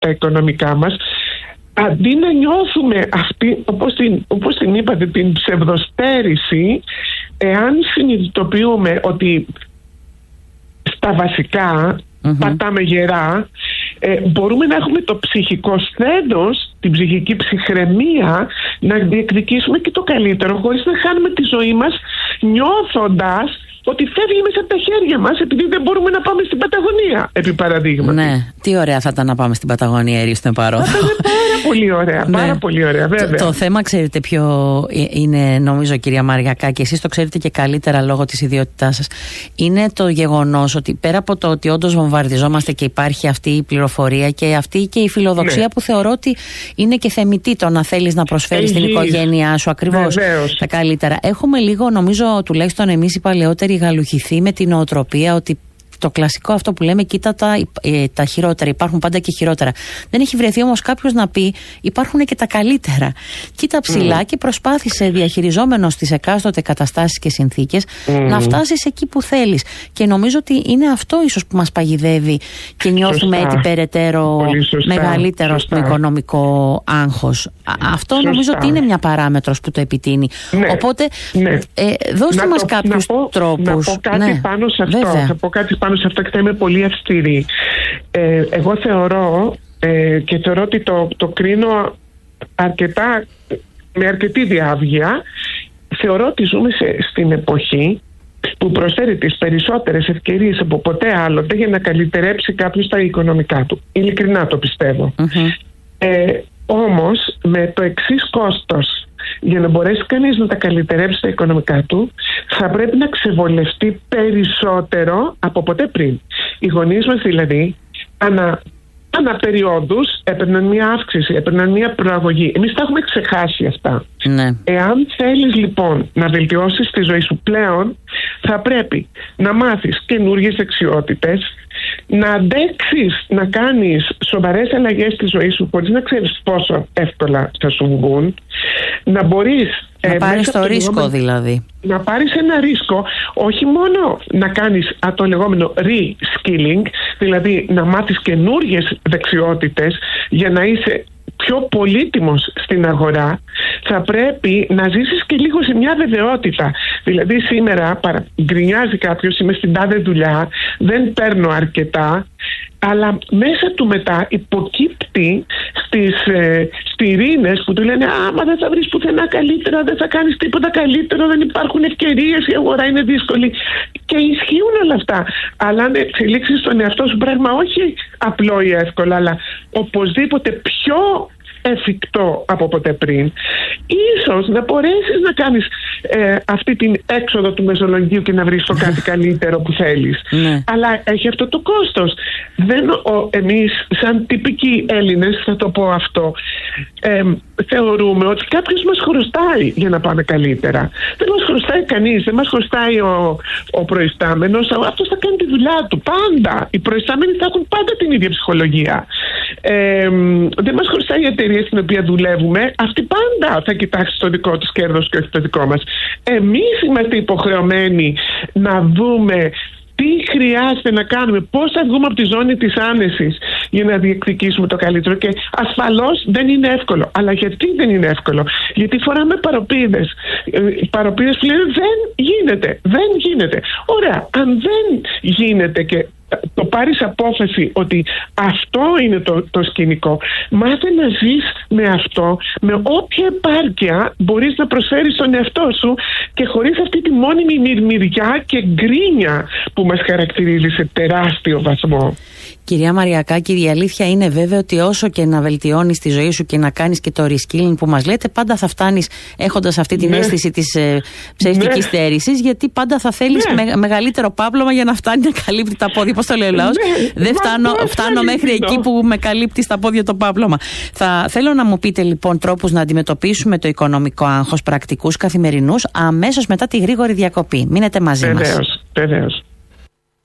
τα οικονομικά μας, αντί να νιώθουμε αυτή, όπως την είπατε, την ψευδοστέρηση, εάν συνειδητοποιούμε ότι στα βασικά πατάμε γερά, μπορούμε να έχουμε το ψυχικό σθένος, την ψυχική ψυχραιμία, να διεκδικήσουμε και το καλύτερο, χωρίς να χάνουμε τη ζωή μας νιώθοντας ότι φεύγει μέσα από τα χέρια μας επειδή δεν μπορούμε να πάμε στην Παταγωνία, επί παραδείγματι. Ναι, τι ωραία θα ήταν να πάμε στην Παταγωνία, Ερήστο Παρόδο. Θα ήταν πάρα πολύ ωραία, πάρα πολύ ωραία, βέβαια. Το θέμα, ξέρετε ποιο είναι, νομίζω, κυρία Μαριακά, και εσείς το ξέρετε και καλύτερα λόγω της ιδιότητάς σας. Είναι το γεγονός ότι πέρα από το ότι όντως βομβαρδιζόμαστε και υπάρχει αυτή η πληροφορία και αυτή και η φιλοδοξία που θεωρώ ότι είναι και θεμιτή, το να θέλεις να προσφέρεις στην οικογένειά σου ακριβώς τα καλύτερα. Έχουμε λίγο, νομίζω, τουλάχιστον εμείς οι παλαιότεροι, γαλουχηθεί με την νοοτροπία ότι το κλασικό αυτό που λέμε, κοίτα τα χειρότερα, υπάρχουν πάντα και χειρότερα. Δεν έχει βρεθεί όμως κάποιος να πει υπάρχουν και τα καλύτερα. Κοίτα ψηλά και προσπάθησε, διαχειριζόμενος τις εκάστοτε καταστάσεις και συνθήκες, να φτάσεις εκεί που θέλεις. Και νομίζω ότι είναι αυτό ίσως που μας παγιδεύει και νιώθουμε έτσι περαιτέρω μεγαλύτερο στο οικονομικό άγχος. Αυτό νομίζω ότι είναι μια παράμετρος που το επιτείνει. Οπότε δώστε μας κάποιους τρόπους. Να πω κάτι πάνω σε αυτό. Θα πω κάτι πάνω σε αυτό και θα είμαι πολύ αυστηρή. Εγώ θεωρώ και θεωρώ ότι το κρίνω με αρκετή διάβγεια. Θεωρώ ότι ζούμε στην εποχή που προσφέρει τις περισσότερες ευκαιρίες από ποτέ άλλοτε για να καλυτερέψει κάποιος τα οικονομικά του. Ειλικρινά το πιστεύω. Όμως με το εξής κόστος. Για να μπορέσει κανείς να τα καλυτερέψει τα οικονομικά του, θα πρέπει να ξεβολευτεί περισσότερο από ποτέ πριν. Οι γονείς μας δηλαδή ανά περιόδους έπαιρναν μια αύξηση, έπαιρναν μια προαγωγή. Εμείς τα έχουμε ξεχάσει αυτά. Εάν θέλεις λοιπόν να βελτιώσεις τη ζωή σου πλέον, θα πρέπει να μάθεις καινούργιες δεξιότητες, να αντέξεις να κάνεις σοβαρές αλλαγές στη ζωή σου χωρίς να ξέρεις πόσο εύκολα θα σου βγουν, να μπορείς να πάρεις το ρίσκο δηλαδή. Να πάρεις ένα ρίσκο, όχι μόνο να κάνεις το λεγόμενο re-skilling, δηλαδή να μάθεις καινούργιες δεξιότητες για να είσαι πιο πολύτιμος στην αγορά, θα πρέπει να ζήσεις και λίγο σε μια βεβαιότητα. Δηλαδή σήμερα γκρινιάζει κάποιος, είμαι στην τάδε δουλειά, δεν παίρνω αρκετά, αλλά μέσα του μετά υποκύπτει στις ειρήνες που του λένε άμα δεν θα βρεις πουθενά καλύτερα, δεν θα κάνεις τίποτα καλύτερο, δεν υπάρχουν ευκαιρίες, η αγορά είναι δύσκολη. Και ισχύουν όλα αυτά. Αλλά αν εξελίξεις τον εαυτό σου πράγμα όχι απλό ή εύκολο, αλλά οπωσδήποτε πιο εφικτό από ποτέ πριν, ίσως να μπορέσεις να κάνεις αυτή την έξοδο του Μεσολογγίου και να βρεις το κάτι καλύτερο που θέλεις. Αλλά έχει αυτό το κόστος. Εμείς σαν τυπικοί Έλληνες, θα το πω αυτό, θεωρούμε ότι κάποιος μας χρωστάει για να πάμε καλύτερα. Δεν μας χρωστάει κανείς, δεν μας χρωστάει ο προϊστάμενος, αυτός θα κάνει τη δουλειά του πάντα. Οι προϊστάμενοι θα έχουν πάντα την ίδια ψυχολογία. Δεν μας χρωστάει η εταιρεία στην οποία δουλεύουμε, αυτή πάντα θα κοιτάξει το δικό της κέρδος και όχι το δικό μας. Εμείς είμαστε υποχρεωμένοι να δούμε τι χρειάζεται να κάνουμε, πώς θα βγούμε από τη ζώνη της άνεσης για να διεκδικήσουμε το καλύτερο. Και ασφαλώς δεν είναι εύκολο. Αλλά γιατί δεν είναι εύκολο? Γιατί φοράμε παροπίδες. Παροπίδες που λένε δεν γίνεται. Ωραία, αν δεν γίνεται και το πάρεις απόφαση ότι αυτό είναι το σκηνικό, μάθε να ζεις με αυτό, με όποια επάρκεια μπορείς να προσφέρεις στον εαυτό σου και χωρίς αυτή τη μόνιμη μυρμηριά και γκρίνια που μας χαρακτηρίζει σε τεράστιο βαθμό. Κυρία Μαριακάκη, η αλήθεια είναι βέβαια ότι όσο και να βελτιώνεις τη ζωή σου και να κάνεις και το reskilling που μας λέτε, πάντα θα φτάνεις έχοντας αυτή την αίσθηση της ψεύτικης στέρησης, γιατί πάντα θα θέλεις μεγαλύτερο πάπλωμα για να φτάνει να καλύπτει τα πόδια. Πώς το λέει ο λαός? Δεν φτάνω μέχρι εκεί που με καλύπτει στα πόδια το πάπλωμα. Θέλω να μου πείτε λοιπόν τρόπους να αντιμετωπίσουμε το οικονομικό άγχος, πρακτικούς, καθημερινούς, αμέσως μετά τη γρήγορη διακοπή. Μείνετε μαζί μας. Βεβαίως.